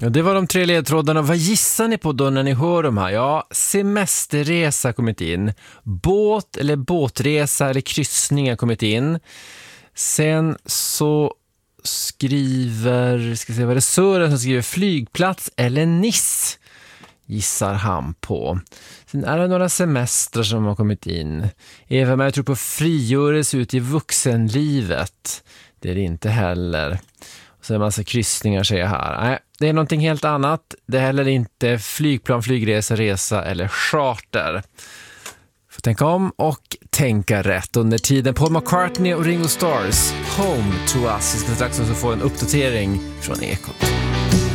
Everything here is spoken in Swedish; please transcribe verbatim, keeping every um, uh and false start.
Ja, det var de tre ledtrådarna. Vad gissar ni på då när ni hör de här? Ja, semesterresa har kommit in. Båt eller båtresa eller kryssning har kommit in. Sen så skriver, ska se vad det är, Sören som skriver flygplats eller Nice. Gissar han på. Sen är det några semestrar som har kommit in. Eva, men jag tror på frigörelse ut i vuxenlivet. Det är det inte heller. Och så är det en massa kryssningar säger jag här. Nej, det är någonting helt annat. Det är heller inte flygplan, flygresa, resa eller charter. Får tänka om och tänka rätt under tiden. Paul McCartney och Ringo Starrs Home to Us. Vi ska strax också få en uppdatering från Ekot.